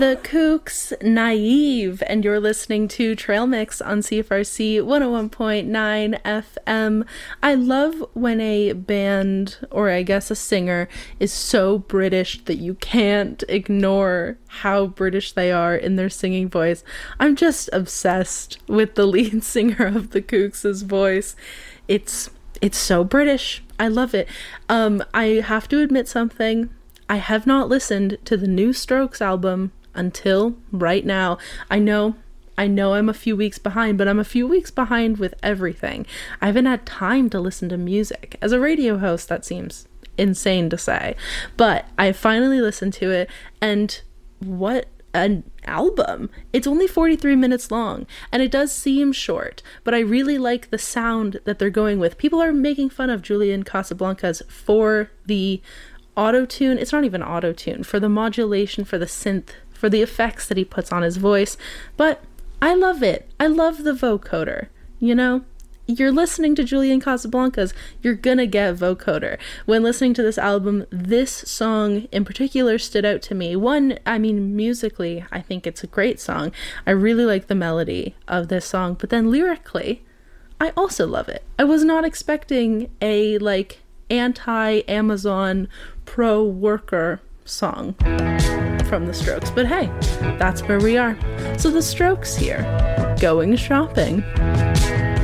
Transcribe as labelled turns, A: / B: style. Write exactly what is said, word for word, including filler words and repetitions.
A: The Kooks, Naive, and you're listening to Trail Mix on C F R C one oh one point nine F M. I love when a band, or I guess a singer, is so British that you can't ignore how British they are in their singing voice. I'm just obsessed with the lead singer of the Kooks' voice. It's it's so British. I love it. Um, I have to admit something. I have not listened to the new Strokes album until right now. I know, I know I'm a few weeks behind, but I'm a few weeks behind with everything. I haven't had time to listen to music. As a radio host, that seems insane to say, but I finally listened to it, and what an album. It's only forty-three minutes long, and it does seem short, but I really like the sound that they're going with. People are making fun of Julian Casablancas for the auto-tune. It's not even auto-tune, for the modulation, for the synth, for the effects that he puts on his voice, but I love it. I love the vocoder. You know, you're listening to Julian Casablancas, you're gonna get vocoder. When listening to this album, this song in particular stood out to me. One, I mean, musically, I think it's a great song. I really like the melody of this song, but then lyrically, I also love it. I was not expecting a, like, anti-Amazon pro-worker song from the Strokes, but hey, that's where we are. So the Strokes here, going shopping.